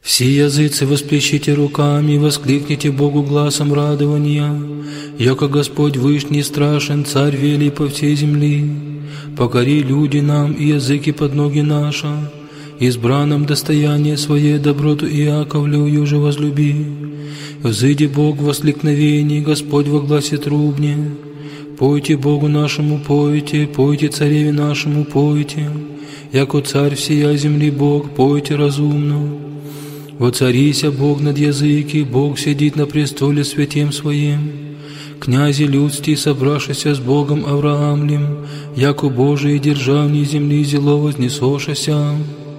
Все языцы восплещите руками, воскликните Богу гласом радования, яко Господь вышний страшен, Царь велий по всей земли. Покори люди нам и языки под ноги наши, избранном достояние свое доброту Иаковлю же возлюби. Взыди Бог в воскликновении, Господь во гласе трубне. Пойте Богу нашему, пойте, пойте Цареве нашему, пойте, яко Царь всея земли Бог, пойте разумно. Воцарися Бог над языки, Бог сидит на престоле святем Своем. Князи людсти, собравшися с Богом Авраамлем, яко Божие державни земли зело вознесошася.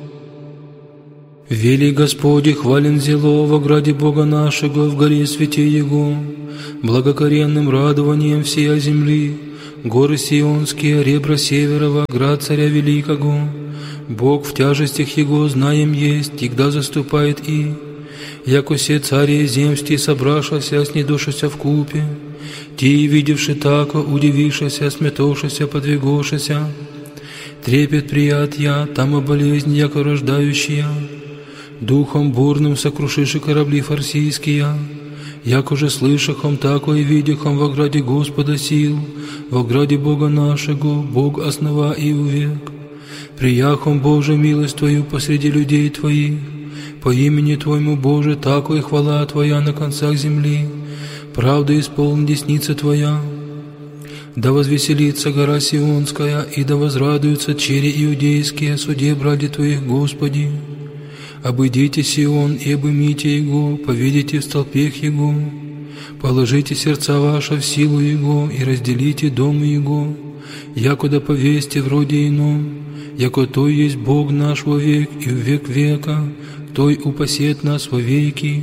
Вели Господи, хвален зело во граде Бога нашего, в горе святе Его, благокоренным радованием всея земли, горы Сионские, ребра Северова, град Царя Великого. Бог в тяжестях Его знаем есть, тогда заступает и, яко се цари земсти, собравшися, снедошися в купе, ти, видевши тако, удивившися, сметовшися, подвигошися, трепет приятия, там болезнь, яко рождающая, духом бурным сокрушиши корабли фарсийские, яко же слышахом, тако и видяхом во граде Господа сил, во граде Бога нашего, Бог основа и увек. Прияхом, Боже, милость Твою посреди людей Твоих, по имени Твоему, Боже, тако и хвала Твоя на концах земли, правда исполни десница Твоя. Да возвеселится гора Сионская, и да возрадуются чери иудейские, суде бради Твоих, Господи. Обыдите Сион и обымите его, повидите в столпех его, положите сердца ваши в силу его и разделите дом его, якуда повесьте вроде ином, яко Той есть Бог наш во век и в век века, Той упасет нас во веки.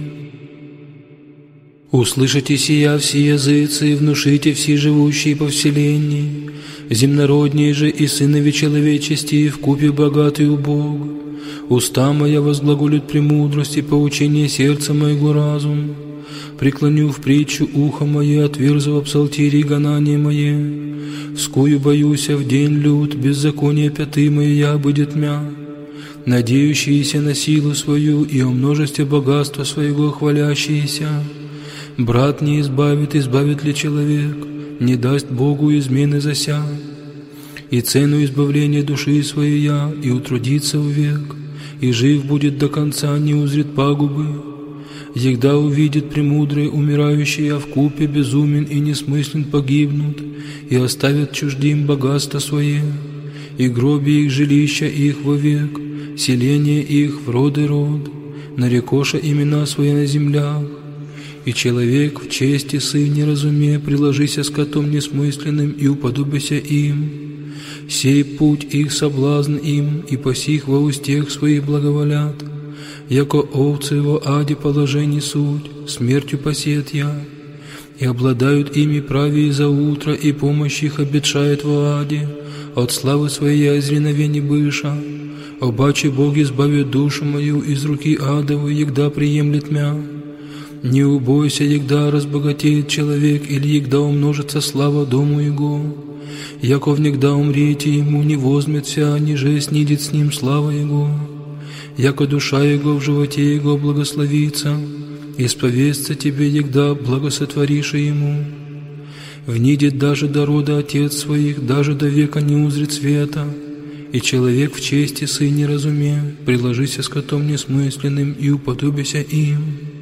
Услышите сия все языцы, внушите все живущие по вселенной, земнородние же и сынови человечести вкупе богатый Бог. Уста моя возглаголют премудрости, поучение сердца моего разум. Преклоню в притчу ухо мое, отверзу в псалтире гонание мое. Вскую боюся в день люд, беззаконие пяты моя будет мя. Надеющиеся на силу свою и о множестве богатства своего хвалящиеся. Брат не избавит, избавит ли человек, не даст Богу измены зася. И цену избавления души своей я, и утрудится век, и жив будет до конца, не узрит пагубы. Егда увидит премудрые умирающие, а вкупе безумен и несмыслен погибнут, и оставят чуждим богатство свое, и гроби их жилища их вовек, селение их в род и род, нарекоша имена свои на землях. И человек в чести сын не разуме, приложися скотом несмысленным и уподобися им. Сей путь их соблазн им, и посих во устех своих благоволят. Яко овцы во аде положений суть, смертью посет я. И обладают ими правее за утро, и помощь их обетшает во аде, от славы своей изреновений быша. Обаче Бог избавит душу мою из руки адовой, егда приемлет мя. Не убойся, егда разбогатеет человек, или егда умножится слава дому его. Яков негда умрете ему, не возьмется, ниже снидет с ним слава его. Яко душа его в животе его благословится, исповестся тебе, егда благосотворишь ему. Внидит даже до рода отец своих, даже до века не узрит света. И человек в чести сын не разуме, приложися скотом несмысленным и уподобися им.